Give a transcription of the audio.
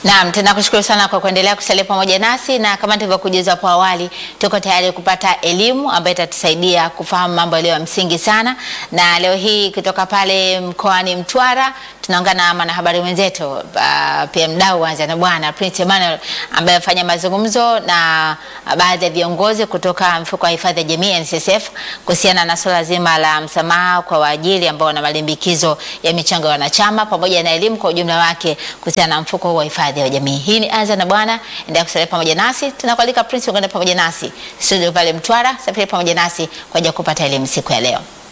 Naam, tunakushukuru sana kwa kuendelea kusalia pamoja nasi, na kama tulivyokujuza hapo awali, tuko tayari kupata elimu ambayo itatusaidia kufahamu mambo yaliyo ya msingi sana. Na leo hii kutoka pale mkoani Mtwara tunaungana na mwanahabari mwenzetu pia mdau wa Anza na Bwana Prince Emmanuel, ambaye afanya mazungumzo na baadhi ya viongozi kutoka mfuko wa hifadhi ya jamii NSSF kuhusiana na swala zima la msamaha kwa waajiri ambao wana malimbikizo ya michango ya wanachama, pamoja na elimu kwa ujumla wake kuhusiana na mfuko wa hifadhi ya jamii. Hii ni Anza na Bwana, endelea kusalia pamoja nasi. Tunakualika Prince ungane pamoja nasi studio pale Mtwara, safiri pamoja nasi kwa ajili ya kupata elimu siku ya leo.